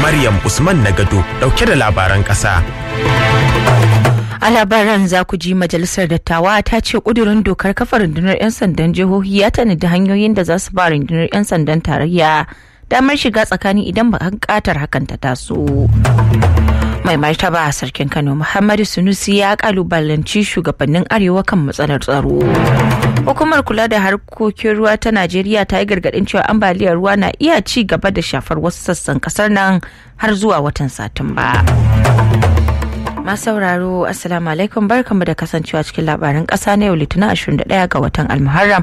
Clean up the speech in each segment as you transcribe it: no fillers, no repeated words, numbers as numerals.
Maryam Usman Nagado dauke da labaran ƙasa. A labaran za ku ji majalisar dattawa ta ce ƙudurin dokar kafa rundunar 'yan sandan jihohi ya tanadi hanyoyin da za su ba rundunar 'yan sandan tarayya damar shiga tsakani idan buƙatar hakan ta taso. Mai martaba sarkin Kano Muhammadu Sunusi ya kalubalanci shugabannin arewa kan matsalar tsaro. Hukumar kula da harkokin ruwa ta Najeriya ta yi gargadin cewa ambaliyar ruwa na iya ci gaba da shafar wasu sassan kasar nan har zuwa watan Satumba. Masauraro assalamu alaikum, barkamu da kasancewa cikin labaran kasa na yau Litinin 21 ga watan Almuharram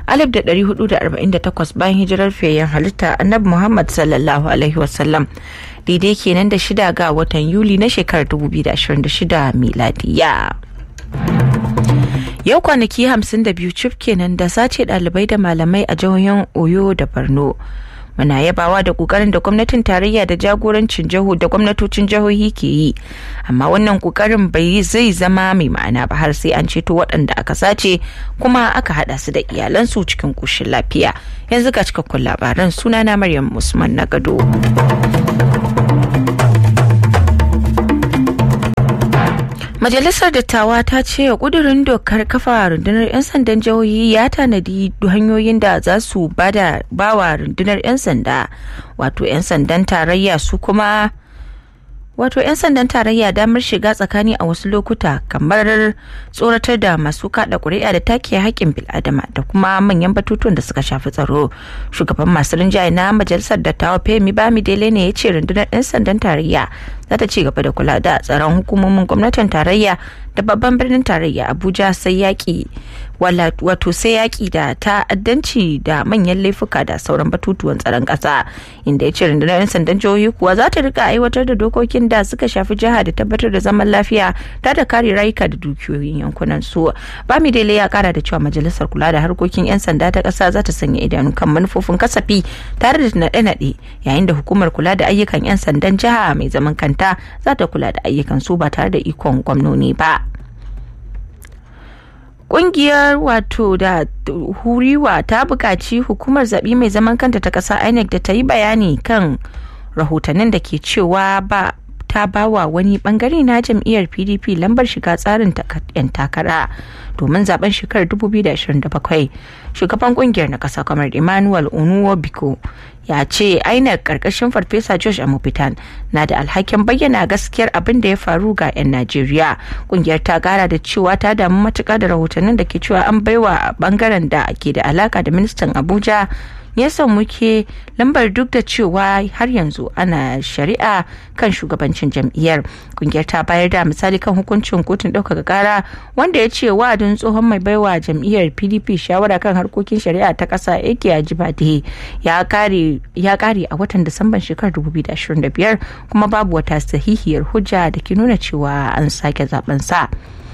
1448 bayan hijirar fiyayyen halitta Annabi Muhammad sallallahu alaihi wasallam, daidai kenan da 6 ga watan Yuli na shekarar 2026 miladiya. Yau kwanaki 52 cif kenan da sace ɗalibai da malamai a jihohin Oyo da Borno. Muna yabawa da kokarin da gwamnatin tarayya da jagorancin jiho da gwamnatocin jihohi ke yi, amma wannan kokarin bai zai zama mai ma'ana ba har sai an ceto waɗanda aka sace kuma aka haɗa su da iyalansu cikin ƙoshin lafiya. Yanzu ga cikakkun labaran, sunana Maryam Usman Nagado. Majalisar Dattawa ta ce kudurin dokar kafa rundunar 'yan sandan jihohi ya tanadi hanyoyin da za su bawa rundunar 'yan sanda wato 'yan sandan tarayya damar shiga tsakani a wasu lokuta, kamar tsoratar da masu kada ƙuri'a da take haƙƙin bil'adama da kuma manyan batutuwan da suka shafi tsaro. Shugaban masu rinjaye na majalisar dattawa Femi Bamidele ne ya ce rundunar 'yan sandan tarayya za ta ci gaba da kula da tsaron hukumomin gwamnatin tarayya da babban birnin tarayya Abuja sai yaƙi da ta'addanci da manyan laifuka da sauran batutuwan tsaron ƙasa, inda ya ce rundunar 'yan sandan jihohi kuwa za ta rika aiwatar da dokokin da suka shafi jiha da tabbatar da zaman lafiya da kare rayuka da dukiyoyin yankunan su. Bamidele ya kara da cewa majalisar kula da harkokin 'yan sanda ta ƙasa za ta sanya idanu kan manufofin kasafi tare da naɗe-naɗe, yayin da hukumar kula da ayyukan 'yan sandan jiha mai zaman kanta za ta kula da ayyukan su ba tare da ikon gwamnoni ba. Kungiyar da huriwa ta buƙaci hukumar zaɓe mai zaman kanta ta ƙasa INEC da ta yi bayani kan rahotannin da ke cewa ta bawa wani bangare na jam'iyyar PDP lambar shiga tsarin 'yan takara domin zaben shekarar 2027. Shugaban kungiyar na ƙasa kamar Emmanuel Onuwobiko ya ce INEC karkashin Farfesa Josh Amupitan na da alhakin bayyana gaskiyar abin da ya faru ga 'yan Najeriya. Kungiyar ta gara da cewa ta damu matuƙa da rahotannin da ke cewa an baiwa bangaren da ke da alaka da ministan Abuja yasa muke lambar, duk da cewa har yanzu ana shari'a kan shugabancin jam'iyyar. Kungiyar ta bayar da misali kan hukuncin kotun ɗaukaka ƙara wanda ya ce wa'adin tsohon mai baiwa jam'iyyar PDP shawara kan harkokin shari'a ta ƙasa Eke Ajibade ya kare a watan Disamban shekarar 2025, kuma babu wata sahihiyar hujja da ke nuna cewa an sake zaben sa.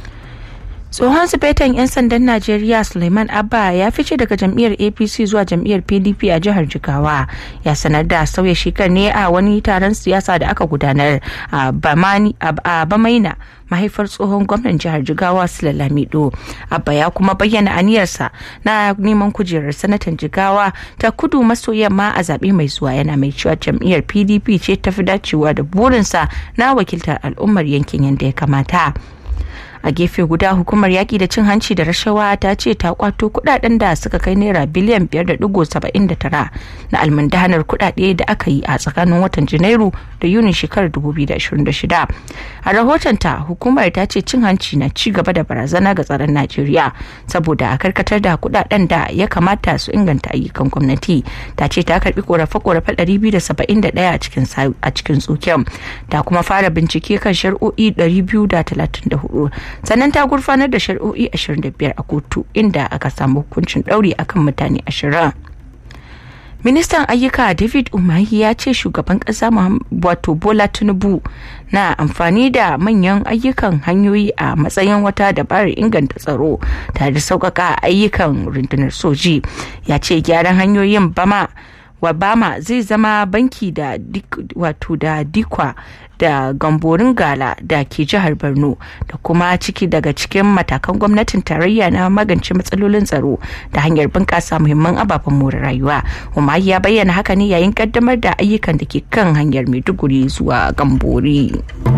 Tsohon sufetan 'yan sandan Najeriya Suleiman Abba ya fice daga jam'iyyar APC zuwa jam'iyyar PDP a jihar Jigawa. Ya sanar da sauya shekar ne a wani taron siyasa da aka gudanar a Bamaina, mahaifar tsohon gwamnan jihar Jigawa Sule Lamido. Abba ya kuma bayyana aniyarsa na neman kujerar sanatan Jigawa ta kudu maso yamma a zaɓe mai zuwa, yana mai cewa jam'iyyar PDP ce ta fi dacewa da burinsa na wakiltar al'ummar yankin yadda ya kamata. A gefe guda, hukumar yaƙi da cin hanci da rashawa ta ce ta kwato kudaden da suka kai naira biliyan 5.79 na almundahanar kudade da aka yi a tsakanin watan Janairu da Yunin shekarar 2026. A rahotonta, hukumar ta ce cin hanci na ci gaba da barazana ga tsaron Najeriya saboda a karkatar da kudaden da ya kamata su inganta ayyukan gwamnati. Ta ce ta karbi korafe-korafe 271 a cikin tsoken, ta kuma fara bincike kan shari'o'i 234. Sannan ta gurfanar da shari'o'i 25 a kotu, inda aka samu hukuncin ɗauri akan mutane 20. Ministan ayyuka David Umahi ya ce shugaban ƙasa Bola Tinubu na amfani da manyan ayyukan hanyoyi a matsayin wata dabarar inganta tsaro tare da sauƙaƙa ayyukan rundunar soji. Ya ce gyaran hanyoyin Wabama zai zama banki da Dikwa da Gamborin Gala da ke jihar Borno da kuma daga cikin matakan gwamnatin tarayya na magance matsalolin tsaro da hanyar bunƙasa muhimman ababen more rayuwa. Umahi ya bayyana haka ne yayin kaddamar da ayyukan da ke kan hanyar Maiduguri zuwa Gambori.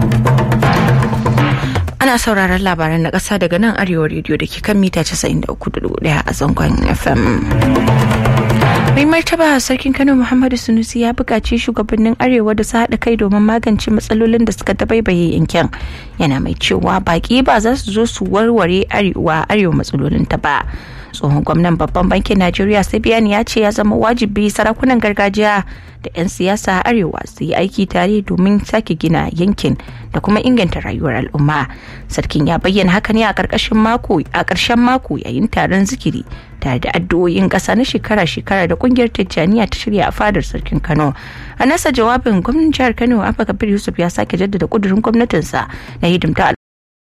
Ana sauraron labaran na ƙasa daga nan Arewa rediyo da ke kan mita 93.1 a zangon FM. Mai martaba sarkin Kano Muhammadu Sunusi ya buƙaci shugabannin Arewa da su haɗa kai domin magance matsalolin da suka dabaibaye yankin. Yana mai cewa baƙi ba za su zo su warware arewa matsalolin ta ba. Tsohon gwamnan babban bankin Najeriya Sabian ya ce ya zama wajibi sarakunan gargajiya da 'yan siyasa a arewa su yi aiki tare domin sake gina yankin da kuma inganta rayuwar al'umma. Sarkin ya bayyana haka ne a ƙarshen mako yayin taron zikiri tare da addu'o'in ƙasa na shekara-shekara da ƙungiyar Tijjaniya ta shirya a fadar sarkin Kano. A nasa jawabin gwamnan jihar Kano Abba Kabir Yusuf ya sake jaddada ƙudurin gwamnatinsa na hidimta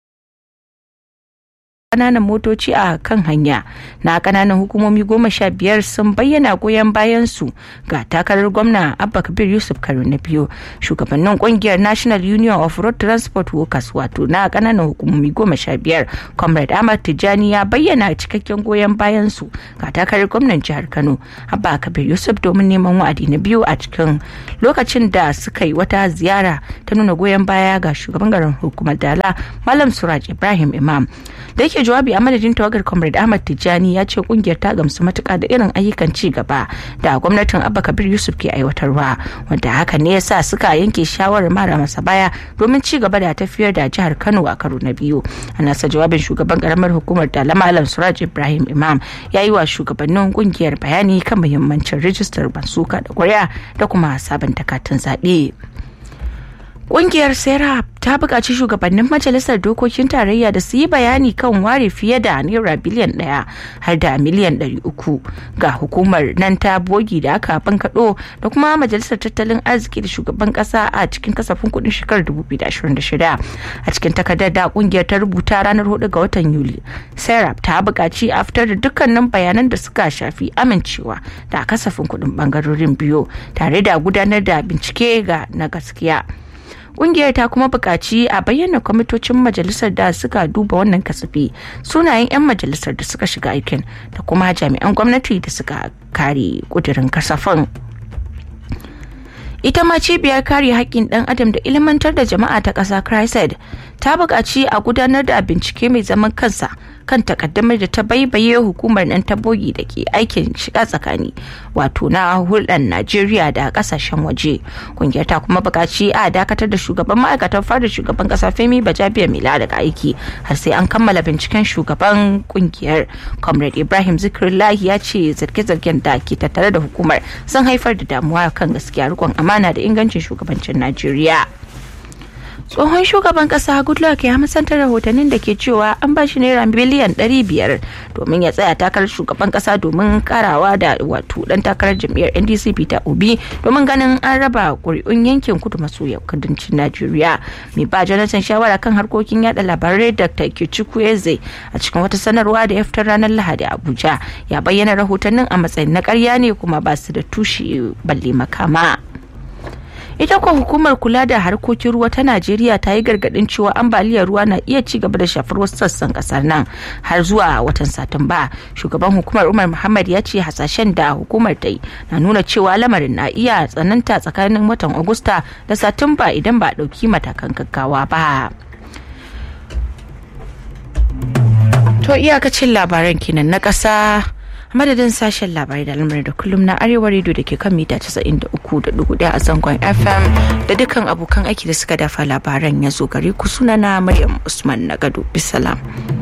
kananan motoci a kan hanya na kananan hukumomi 15 sun bayyana goyon bayan su ga takarar gwamna Abba Kabir Yusuf karo na biyu. Shugabannin kungiyar National Union of Road Transport Workers wato na kananan hukumomi 15 Comrade Ahmad Tijjani ya bayyana cikakken goyon bayan su ga takarar gwamnan jihar Kano Abba Kabir Yusuf domin neman wa'adi na biyu a cikin lokacin da suka yi wata ziyara ta nuna goyon baya ga shugaban garin hukumar Dala Malam Suraj Ibrahim Imam. Da yake jawabi a madadin tawagar Comrade Ahmad Tijjani ya ce kungiyar ta gamsu matuƙa da irin ayyukan ci gaba da gwamnatin Abba Kabir Yusuf ke aiwatarwa, wanda haka ne yasa suka yanke shawarar mara masa baya domin ci gaba da tafiyar da jihar Kano a karo na biyu. A nasa jawabin shugaban karamar hukumar Dala Malam Suraj Ibrahim Imam ya yi wa shugabannin kungiyar bayani kan muhimmancin rijistar bansuka da ƙuri'a da kuma sabunta katin zaɓe. Ƙungiyar Serap ta buƙaci shugabannin majalisar dokokin tarayya da su yi bayani kan ware fiye da naira biliyan 1 har da miliyan 300 ga hukumar nan ta bogi da aka bankaɗo da kuma majalisar tattalin arziki da shugaban ƙasa a cikin kasafin kuɗin shekarar 2026. A cikin takardar da ƙungiyar ta rubuta ranar 4 ga watan Yuli, Serap ta buƙaci a fitar da dukkanin bayanan da suka shafi amincewa da kasafin kuɗin ɓangarorin biyu tare da gudanar da bincike na gaskiya. Ƙungiyar ta kuma buƙaci a bayyana kwamitocin majalisar da suka duba wannan kasafi, sunayen 'yan majalisar da suka shiga aikin da kuma jami'an gwamnati da suka kare ƙudurin kasafin. Ita ma cibiyar kare haƙƙin ɗan adam da ilmantar da jama'a ta ƙasa CRISED ta buƙaci a gudanar da bincike mai zaman kansa kan takaddamar da ta baibaye hukumar nan ta bogi da ke aikin shiga tsakani wato na hulɗar Najeriya da ƙasashen waje. Kungiyar ta kuma buƙaci a dakatar da shugaban ma'aikatan fadar shugaban ƙasa Femi Bajabiamila daga aiki har sai an kammala binciken shugaban kungiyar. Comrade Ibrahim Zikrullahi ya ce zarge-zargen da ke tattare da hukumar sun haifar da damuwa kan gaskiya, riƙon amana da ingancin shugabancin Najeriya. Tsohon shugaban kasa Goodluck ya musantar rahotannin da ke cewa an ba shi naira biliyan 500 domin ya tsaya takarar shugaban kasa domin karawa da wato dan takarar jam'iyyar NDC Peter Obi domin ganin an raba ƙuri'un yankin kudu maso kudancin Najeriya. Mai ba Jonathan shawara kan harkokin yada labarai Dr. Kichuku Eze a cikin wata sanarwa da ya fitar ranar Lahadi a Abuja ya bayyana rahotannin a matsayin na ƙarya ne kuma ba su da tushe balle makama. Ita kuwa hukumar kula da harkokin ruwa ta Najeriya ta yi gargadin cewa ambaliyar ruwa na iya ci gaba da shafar wasu sassan kasar nan har zuwa watan Satumba. Shugaban hukumar Umar Muhammad ya ce hasashen da hukumar ta yi na nuna cewa lamarin na iya tsananta tsakanin watan Agusta da Satumba idan ba a ɗauki matakan gaggawa ba. To iyakacin labaran kenan na ƙasa. Madadin sashen labarai da lamarin da kullum na Arewa Radio da ke kan mita 93.1 a zangon FM da dukkan abokan aiki da suka dafa labaran ya zo gare ku, sunana Maryam Usman Nagado. Bisalam.